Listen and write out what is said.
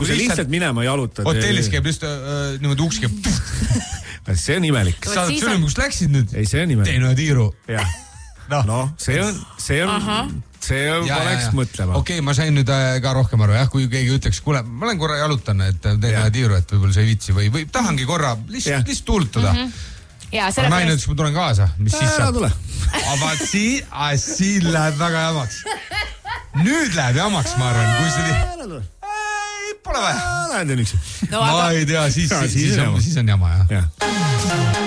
kui sa lihtsalt minema jalutad. Hotellis käib just niimoodi uks käib. See on imelik. Sa sõnum, kus läksid nüüd? Ei, see on imelik. Tein ühe tiiru. No, see paneks mõtlema. Okei, ma sain nüüd ka rohkem aru, jah, kui keegi ütleks, kuule, ma olen korra jalutan, et teen ühe tiiru, et võib-olla see ei vitsi või tahangi korra lihtsalt tuulutada. Naine ütles, ma tulen kaasa, mis siis saab? Tule. Aga siin läheb väga jamaks. Nüüd läheb jamaks, ma arvan, kui see pole vaja. Lähen teen üksi. Ma ei tea, siis on jama, jah.